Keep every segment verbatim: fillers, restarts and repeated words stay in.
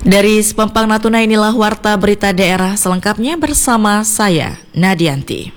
Dari Sepampang Natuna inilah Warta Berita Daerah selengkapnya bersama saya, Nadianti.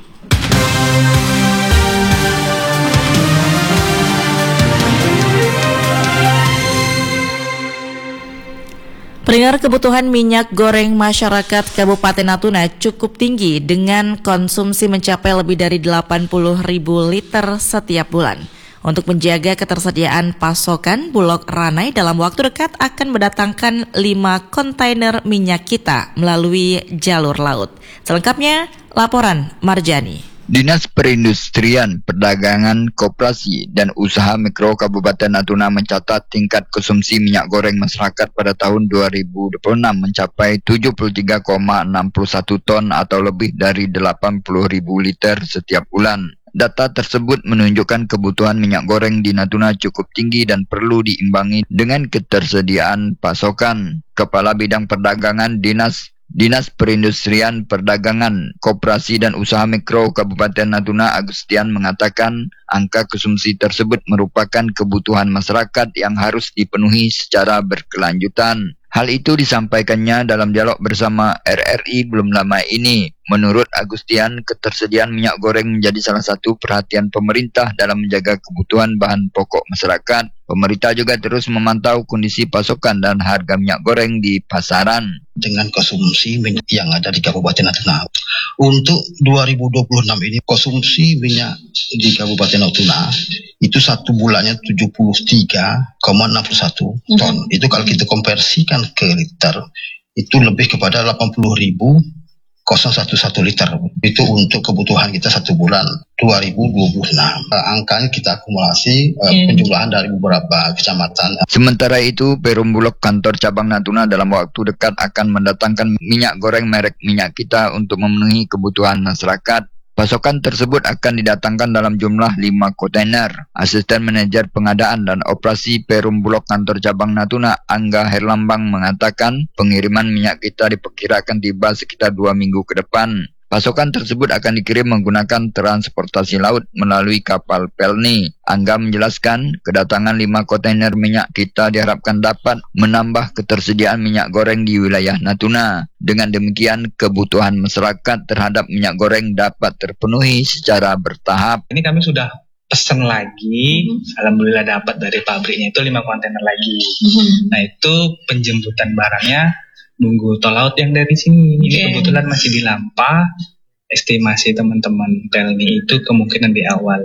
Pendengar, kebutuhan minyak goreng masyarakat Kabupaten Natuna cukup tinggi dengan konsumsi mencapai lebih dari delapan puluh ribu liter setiap bulan. Untuk menjaga ketersediaan pasokan, Bulog Ranai dalam waktu dekat akan mendatangkan lima kontainer minyak kita melalui jalur laut. Selengkapnya, laporan Marjani. Dinas Perindustrian, Perdagangan, Koperasi, dan Usaha Mikro Kabupaten Natuna mencatat tingkat konsumsi minyak goreng masyarakat pada tahun dua ribu dua puluh enam mencapai tujuh puluh tiga koma enam satu ton atau lebih dari delapan puluh ribu liter setiap bulan. Data tersebut menunjukkan kebutuhan minyak goreng di Natuna cukup tinggi dan perlu diimbangi dengan ketersediaan pasokan. Kepala Bidang Perdagangan Dinas Dinas Perindustrian, Perdagangan, Koperasi dan Usaha Mikro Kabupaten Natuna Agustian mengatakan angka konsumsi tersebut merupakan kebutuhan masyarakat yang harus dipenuhi secara berkelanjutan. Hal itu disampaikannya dalam dialog bersama R R I belum lama ini. Menurut Agustian, ketersediaan minyak goreng menjadi salah satu perhatian pemerintah dalam menjaga kebutuhan bahan pokok masyarakat. Pemerintah juga terus memantau kondisi pasokan dan harga minyak goreng di pasaran. Dengan konsumsi minyak yang ada di Kabupaten Natuna. Untuk dua ribu dua puluh enam ini konsumsi minyak di Kabupaten Natuna itu satu bulannya tujuh puluh tiga koma enam satu ton. Mm-hmm. Itu kalau kita konversikan ke liter itu lebih kepada delapan puluh ribu nol satu satu liter. Itu untuk kebutuhan kita satu bulan dua ribu dua puluh enam. Angkanya kita akumulasi uh, hmm. penjumlahan dari beberapa kecamatan. Sementara itu, Perum Bulog Kantor Cabang Natuna dalam waktu dekat akan mendatangkan minyak goreng merek Minyak Kita untuk memenuhi kebutuhan masyarakat. Pasokan tersebut akan didatangkan dalam jumlah lima kontainer. Asisten Manajer Pengadaan dan Operasi Perum Bulog Kantor Cabang Natuna, Angga Herlambang, mengatakan pengiriman minyak kita diperkirakan tiba sekitar dua minggu ke depan. Pasokan tersebut akan dikirim menggunakan transportasi laut melalui kapal Pelni. Angga menjelaskan kedatangan lima kontainer minyak kita diharapkan dapat menambah ketersediaan minyak goreng di wilayah Natuna. Dengan demikian, kebutuhan masyarakat terhadap minyak goreng dapat terpenuhi secara bertahap. Ini kami sudah pesan lagi, mm-hmm. alhamdulillah dapat dari pabriknya itu lima kontainer lagi. Mm-hmm. Nah itu penjemputan barangnya nunggu tol laut yang dari sini. Ini okay. Kebetulan masih di Lampa. Estimasi teman-teman Pelni itu kemungkinan di awal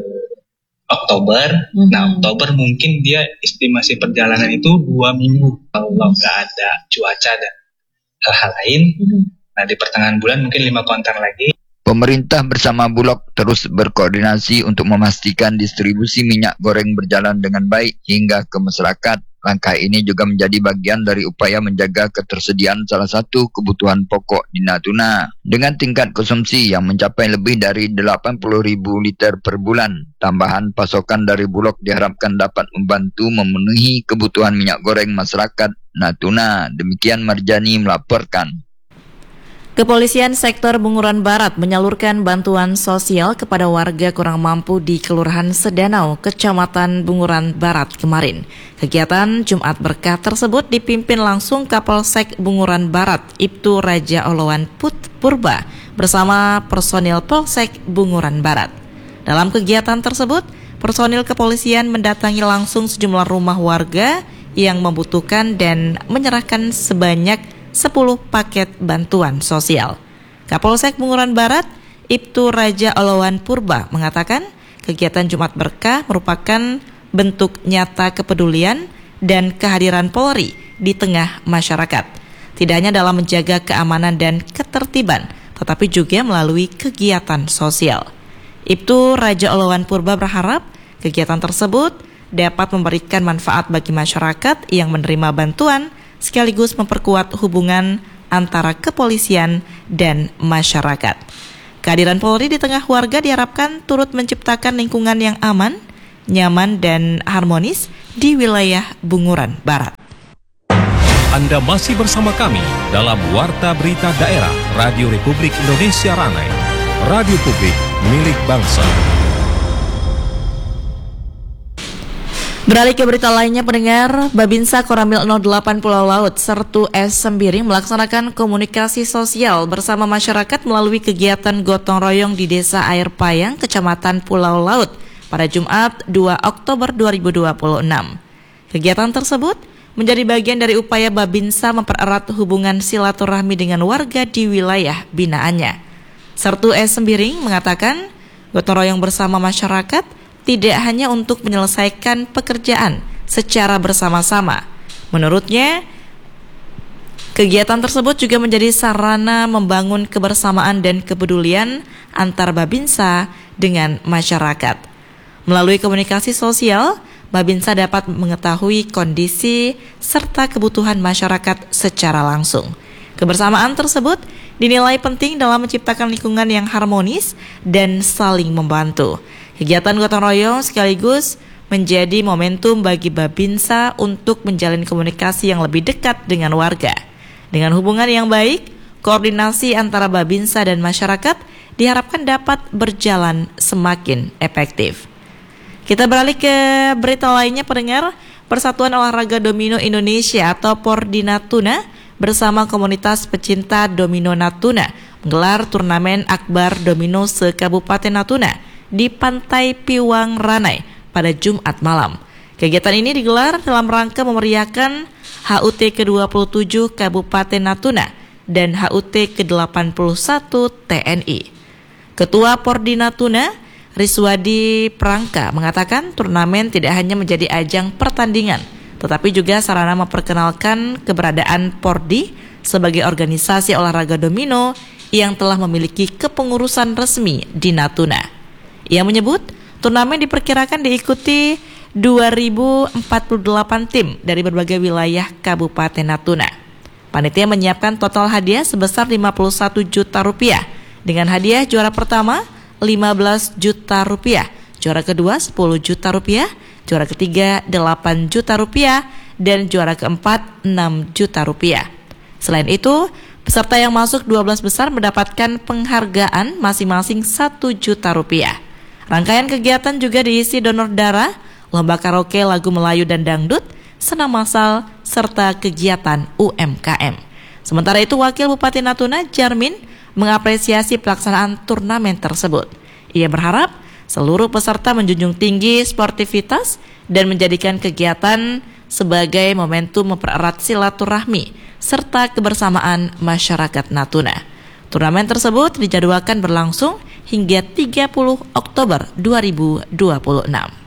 Oktober. Mm-hmm. Nah Oktober mungkin dia estimasi perjalanan itu dua minggu. Kalau nggak ada cuaca dan hal-hal lain. Mm-hmm. Nah di pertengahan bulan mungkin lima kontainer lagi. Pemerintah bersama Bulog terus berkoordinasi untuk memastikan distribusi minyak goreng berjalan dengan baik hingga ke masyarakat. Langkah ini juga menjadi bagian dari upaya menjaga ketersediaan salah satu kebutuhan pokok di Natuna. Dengan tingkat konsumsi yang mencapai lebih dari delapan puluh ribu liter per bulan, tambahan pasokan dari Bulog diharapkan dapat membantu memenuhi kebutuhan minyak goreng masyarakat Natuna. Demikian Marjani melaporkan. Kepolisian Sektor Bunguran Barat menyalurkan bantuan sosial kepada warga kurang mampu di Kelurahan Sedanau, Kecamatan Bunguran Barat kemarin. Kegiatan Jumat Berkah tersebut dipimpin langsung Kapolsek Bunguran Barat, Ibtu Raja Olowan Put Purba, bersama personil Polsek Bunguran Barat. Dalam kegiatan tersebut, personil kepolisian mendatangi langsung sejumlah rumah warga yang membutuhkan dan menyerahkan sebanyak sepuluh paket bantuan sosial. Kapolsek Bunguran Barat, Ibtu Raja Olowan Purba, mengatakan kegiatan Jumat Berkah merupakan bentuk nyata kepedulian dan kehadiran Polri di tengah masyarakat. Tidak hanya dalam menjaga keamanan dan ketertiban, tetapi juga melalui kegiatan sosial. Ibtu Raja Olowan Purba berharap kegiatan tersebut dapat memberikan manfaat bagi masyarakat yang menerima bantuan sekaligus memperkuat hubungan antara kepolisian dan masyarakat. Kehadiran Polri di tengah warga diharapkan turut menciptakan lingkungan yang aman, nyaman, dan harmonis di wilayah Bunguran Barat. Anda masih bersama kami dalam Warta Berita Daerah Radio Republik Indonesia Ranai, radio publik milik bangsa. Beralih ke berita lainnya, pendengar, Babinsa Koramil nol delapan Pulau Laut Sertu S Sembiring melaksanakan komunikasi sosial bersama masyarakat melalui kegiatan gotong royong di Desa Air Payang, Kecamatan Pulau Laut pada Jumat dua Oktober dua ribu dua puluh enam. Kegiatan tersebut menjadi bagian dari upaya Babinsa mempererat hubungan silaturahmi dengan warga di wilayah binaannya. Sertu S Sembiring mengatakan gotong royong bersama masyarakat tidak hanya untuk menyelesaikan pekerjaan secara bersama-sama. Menurutnya, kegiatan tersebut juga menjadi sarana membangun kebersamaan dan kepedulian antar Babinsa dengan masyarakat. Melalui komunikasi sosial, Babinsa dapat mengetahui kondisi serta kebutuhan masyarakat secara langsung. Kebersamaan tersebut dinilai penting dalam menciptakan lingkungan yang harmonis dan saling membantu. Kegiatan gotong royong sekaligus menjadi momentum bagi Babinsa untuk menjalin komunikasi yang lebih dekat dengan warga. Dengan hubungan yang baik, koordinasi antara Babinsa dan masyarakat diharapkan dapat berjalan semakin efektif. Kita beralih ke berita lainnya, pendengar. Persatuan Olahraga Domino Indonesia atau Pordi Natuna bersama komunitas pecinta domino Natuna menggelar turnamen akbar domino se-Kabupaten Natuna di Pantai Piwang Ranai pada Jumat malam. Kegiatan ini digelar dalam rangka memeriahkan H U T ke dua puluh tujuh Kabupaten Natuna dan H U T ke delapan puluh satu T N I. Ketua Pordi Natuna, Riswadi Prangka, mengatakan turnamen tidak hanya menjadi ajang pertandingan, tetapi juga sarana memperkenalkan keberadaan Pordi sebagai organisasi olahraga domino yang telah memiliki kepengurusan resmi di Natuna. Ia menyebut turnamen diperkirakan diikuti dua ribu empat puluh delapan tim dari berbagai wilayah Kabupaten Natuna. Panitia menyiapkan total hadiah sebesar lima puluh satu juta rupiah, dengan hadiah juara pertama lima belas juta rupiah, juara kedua sepuluh juta rupiah, juara ketiga delapan juta rupiah, dan juara keempat enam juta rupiah. Selain itu, peserta yang masuk dua belas besar mendapatkan penghargaan masing-masing satu juta rupiah. Rangkaian kegiatan juga diisi donor darah, lomba karaoke lagu Melayu dan dangdut, senam massal, serta kegiatan U M K M. Sementara itu, Wakil Bupati Natuna, Jarmin, mengapresiasi pelaksanaan turnamen tersebut. Ia berharap seluruh peserta menjunjung tinggi sportivitas dan menjadikan kegiatan sebagai momentum mempererat silaturahmi serta kebersamaan masyarakat Natuna. Turnamen tersebut dijadwalkan berlangsung hingga tiga puluh Oktober dua ribu dua puluh enam.